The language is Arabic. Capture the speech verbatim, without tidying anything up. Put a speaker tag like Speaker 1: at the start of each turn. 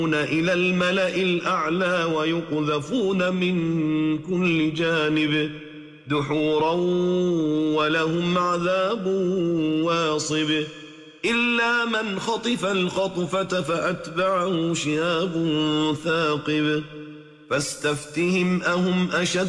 Speaker 1: إلى الملأ الأعلى ويقذفون من كل جانب دحورا ولهم عذاب واصب إلا من خطف الخطفة فأتبعه شهاب ثاقب فاستفتهم أهم أشد